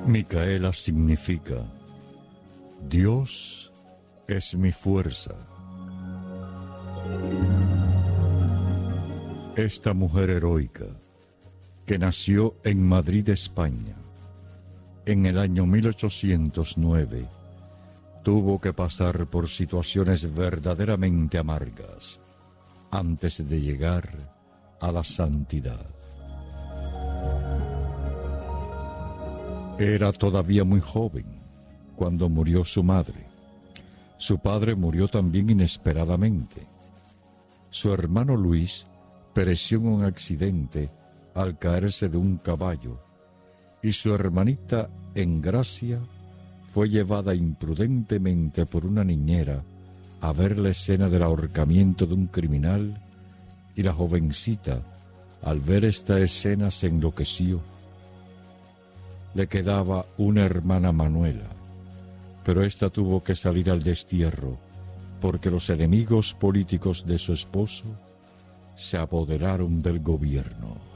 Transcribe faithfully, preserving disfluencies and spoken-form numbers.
Micaela significa Dios es mi fuerza. Esta mujer heroica, que nació en Madrid, España, en el año mil ochocientos nueve, tuvo que pasar por situaciones verdaderamente amargas antes de llegar a la santidad. Era todavía muy joven cuando murió su madre. Su padre murió también inesperadamente. Su hermano Luis pereció en un accidente al caerse de un caballo, y su hermanita Engracia fue llevada imprudentemente por una niñera a ver la escena del ahorcamiento de un criminal, y la jovencita, al ver esta escena, se enloqueció. Le quedaba una hermana, Manuela, pero ésta tuvo que salir al destierro porque los enemigos políticos de su esposo se apoderaron del gobierno.